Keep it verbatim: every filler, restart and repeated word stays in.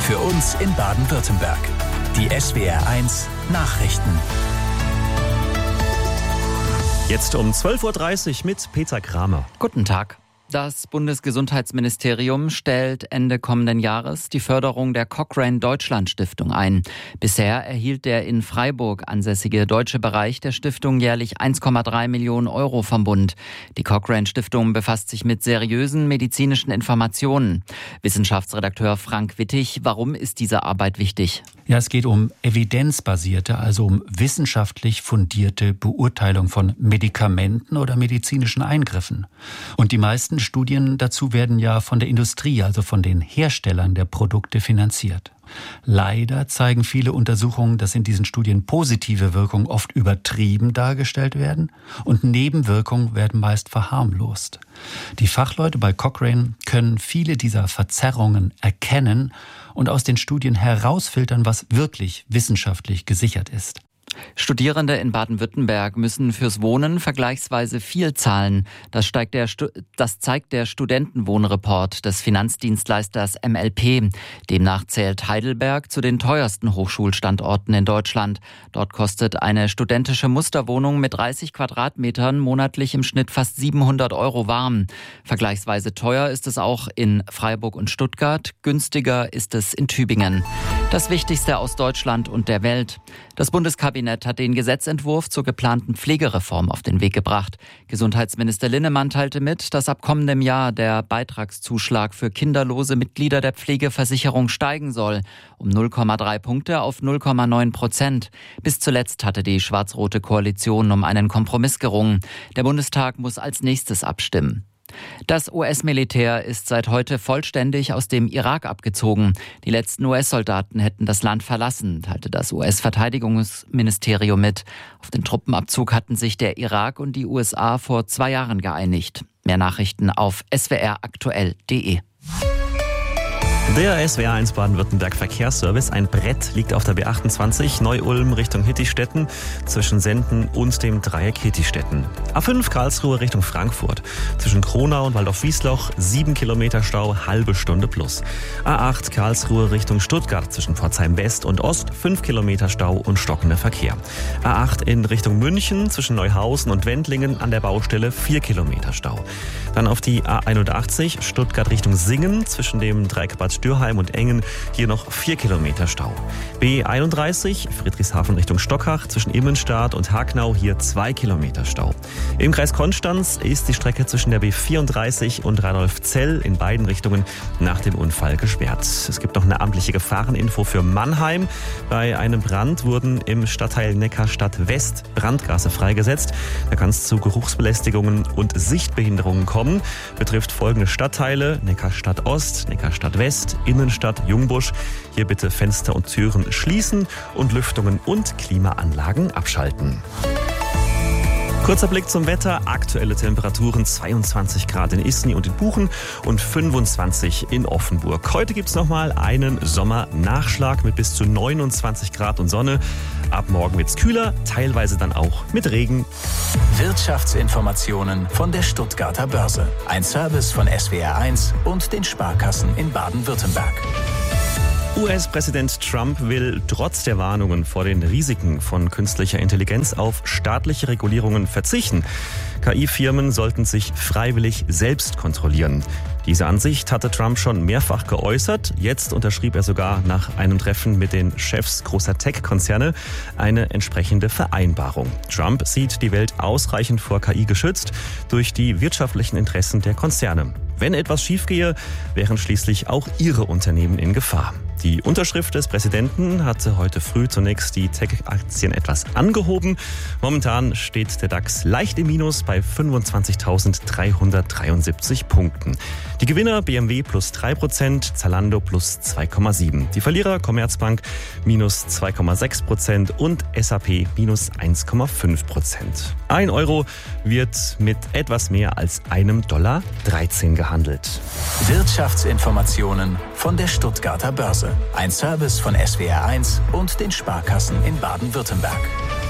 Für uns in Baden-Württemberg. Die S W R eins Nachrichten. Jetzt um zwölf Uhr dreißig mit Peter Kramer. Guten Tag. Das Bundesgesundheitsministerium stellt Ende kommenden Jahres die Förderung der Cochrane Deutschland Stiftung ein. Bisher erhielt der in Freiburg ansässige deutsche Bereich der Stiftung jährlich eins Komma drei Millionen Euro vom Bund. Die Cochrane Stiftung befasst sich mit seriösen medizinischen Informationen. Wissenschaftsredakteur Frank Wittig, warum ist diese Arbeit wichtig? Ja, es geht um evidenzbasierte, also um wissenschaftlich fundierte Beurteilung von Medikamenten oder medizinischen Eingriffen. Und die meisten Studien dazu werden ja von der Industrie, also von den Herstellern der Produkte finanziert. Leider zeigen viele Untersuchungen, dass in diesen Studien positive Wirkungen oft übertrieben dargestellt werden und Nebenwirkungen werden meist verharmlost. Die Fachleute bei Cochrane können viele dieser Verzerrungen erkennen und aus den Studien herausfiltern, was wirklich wissenschaftlich gesichert ist. Studierende in Baden-Württemberg müssen fürs Wohnen vergleichsweise viel zahlen. Das, steigt der Stu- das zeigt der Studentenwohnreport des Finanzdienstleisters M L P. Demnach zählt Heidelberg zu den teuersten Hochschulstandorten in Deutschland. Dort kostet eine studentische Musterwohnung mit dreißig Quadratmetern monatlich im Schnitt fast siebenhundert Euro warm. Vergleichsweise teuer ist es auch in Freiburg und Stuttgart. Günstiger ist es in Tübingen. Das Wichtigste aus Deutschland und der Welt. Das Bundeskabinett hat den Gesetzentwurf zur geplanten Pflegereform auf den Weg gebracht. Gesundheitsminister Linnemann teilte mit, dass ab kommendem Jahr der Beitragszuschlag für kinderlose Mitglieder der Pflegeversicherung steigen soll. Um null Komma drei Punkte auf null Komma neun Prozent. Bis zuletzt hatte die schwarz-rote Koalition um einen Kompromiss gerungen. Der Bundestag muss als nächstes abstimmen. Das U S-Militär ist seit heute vollständig aus dem Irak abgezogen. Die letzten U S-Soldaten hätten das Land verlassen, teilte das U S-Verteidigungsministerium mit. Auf den Truppenabzug hatten sich der Irak und die U S A vor zwei Jahren geeinigt. Mehr Nachrichten auf s w r aktuell punkt d e. Der S W R eins Baden-Württemberg Verkehrsservice. Ein Brett liegt auf der B achtundzwanzig Neu-Ulm Richtung Hittistetten zwischen Senden und dem Dreieck Hittistetten. A fünf Karlsruhe Richtung Frankfurt zwischen Kronau und Waldorf-Wiesloch sieben Kilometer Stau, halbe Stunde plus. A acht Karlsruhe Richtung Stuttgart zwischen Pforzheim West und Ost fünf Kilometer Stau und stockender Verkehr. A acht in Richtung München zwischen Neuhausen und Wendlingen an der Baustelle vier Kilometer Stau. Dann auf die A einundachtzig Stuttgart Richtung Singen zwischen dem Dreieck Bad Dürheim und Engen hier noch vier Kilometer Stau. B einunddreißig Friedrichshafen Richtung Stockach zwischen Immenstadt und Hagnau hier zwei Kilometer Stau. Im Kreis Konstanz ist die Strecke zwischen der B vierunddreißig und Radolfzell in beiden Richtungen nach dem Unfall gesperrt. Es gibt noch eine amtliche Gefahreninfo für Mannheim. Bei einem Brand wurden im Stadtteil Neckarstadt West Brandgase freigesetzt. Da kann es zu Geruchsbelästigungen und Sichtbehinderungen kommen. Betrifft folgende Stadtteile: Neckarstadt Ost, Neckarstadt West, Innenstadt, Jungbusch. Hier bitte Fenster und Türen schließen und Lüftungen und Klimaanlagen abschalten. Kurzer Blick zum Wetter. Aktuelle Temperaturen zweiundzwanzig Grad in Isny und in Buchen und fünfundzwanzig in Offenburg. Heute gibt es nochmal einen Sommernachschlag mit bis zu neunundzwanzig Grad und Sonne. Ab morgen wird es kühler, teilweise dann auch mit Regen. Wirtschaftsinformationen von der Stuttgarter Börse. Ein Service von S W R eins und den Sparkassen in Baden-Württemberg. U S-Präsident Trump will trotz der Warnungen vor den Risiken von künstlicher Intelligenz auf staatliche Regulierungen verzichten. K I-Firmen sollten sich freiwillig selbst kontrollieren. Diese Ansicht hatte Trump schon mehrfach geäußert. Jetzt unterschrieb er sogar nach einem Treffen mit den Chefs großer Tech-Konzerne eine entsprechende Vereinbarung. Trump sieht die Welt ausreichend vor K I geschützt durch die wirtschaftlichen Interessen der Konzerne. Wenn etwas schiefgehe, wären schließlich auch ihre Unternehmen in Gefahr. Die Unterschrift des Präsidenten hatte heute früh zunächst die Tech-Aktien etwas angehoben. Momentan steht der DAX leicht im Minus bei fünfundzwanzigtausenddreihundertdreiundsiebzig Punkten. Die Gewinner B M W plus drei Prozent, Zalando plus zwei Komma sieben. Die Verlierer Commerzbank minus zwei Komma sechs Prozent und S A P minus eins Komma fünf Prozent. Ein Euro wird mit etwas mehr als einem Dollar dreizehn gehandelt. Wirtschaftsinformationen von der Stuttgarter Börse. Ein Service von S W R eins und den Sparkassen in Baden-Württemberg.